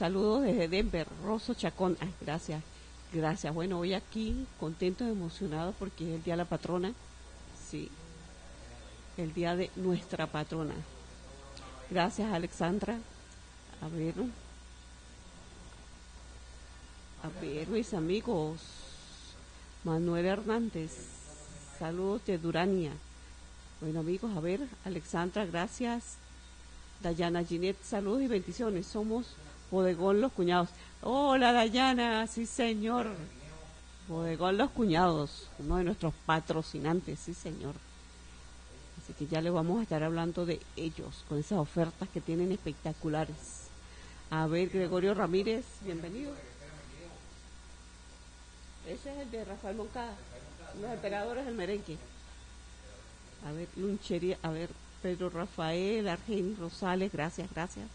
saludos desde Denver, Rosso Chacón. Ay, gracias, gracias. Bueno, hoy aquí contentos, emocionados porque es el día de la patrona. Sí, el día de nuestra patrona. Gracias, Alexandra. A ver, mis amigos. Manuel Hernández, saludos de Durania. Bueno, amigos, a ver, Alexandra, gracias. Dayana Ginette, saludos y bendiciones. Somos Bodegón Los Cuñados. Hola, Dayana, sí, señor. Bodegón Los Cuñados, uno de nuestros patrocinantes, sí, señor. Así que ya le vamos a estar hablando de ellos, con esas ofertas que tienen espectaculares. A ver, Gregorio Ramírez, bienvenido. Ese es el de Rafael Moncada, los emperadores del merengue. A ver, Lunchería, a ver, Pedro Rafael, Argeni Rosales, gracias, gracias.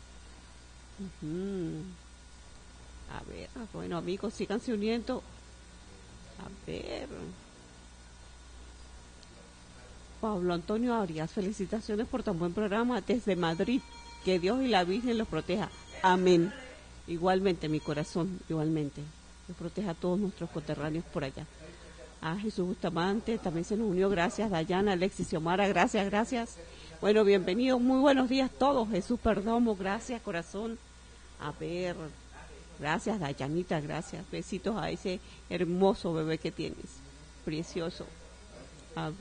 A ver, bueno, amigos, síganse uniendo. A ver. Pablo Antonio Arias, felicitaciones por tan buen programa desde Madrid. Que Dios y la Virgen los proteja. Amén. Igualmente, mi corazón, igualmente. Los proteja a todos nuestros coterráneos por allá. A Jesús Bustamante, también se nos unió, gracias. Dayana, Alexis y Omara, gracias, gracias. Bueno, bienvenidos, muy buenos días todos. Jesús Perdomo, gracias, corazón. A ver, gracias, Dayanita, gracias. Besitos a ese hermoso bebé que tienes. Precioso. A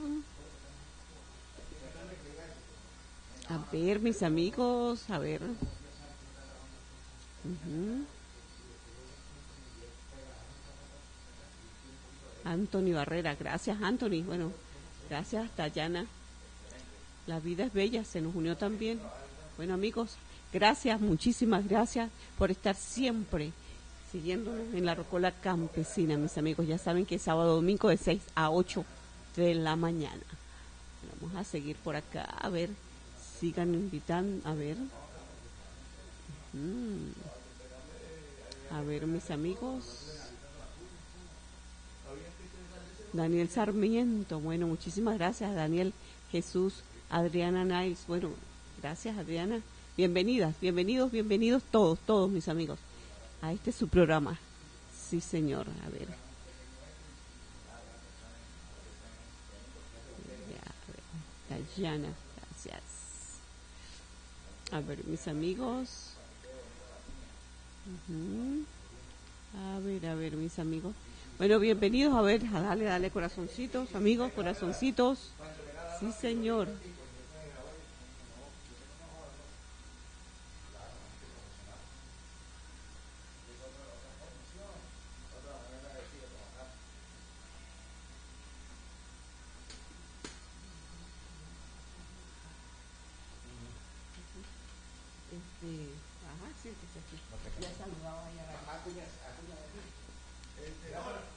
ver, mis amigos, a ver. Anthony Barrera, gracias, Anthony. Bueno, gracias, Dayana. La vida es bella, se nos unió también. Bueno, amigos, gracias, muchísimas gracias por estar siempre siguiéndonos en la Rocola Campesina, mis amigos. Ya saben que es sábado, domingo de 6 a 8 de la mañana. Vamos a seguir por acá, a ver, sigan invitando, a ver. A ver, mis amigos. Daniel Sarmiento, bueno, muchísimas gracias, Daniel. Jesús, Adriana Niles, bueno, gracias, Adriana. Bienvenidas, bienvenidos todos mis amigos, a este su programa. Sí, señor, a ver. Dayana, gracias. A ver, mis amigos. A ver, mis amigos. Bueno, bienvenidos, a ver, dale, corazoncitos, amigos, corazoncitos. Sí, señor. Sí, que se ya saludaba ahí a la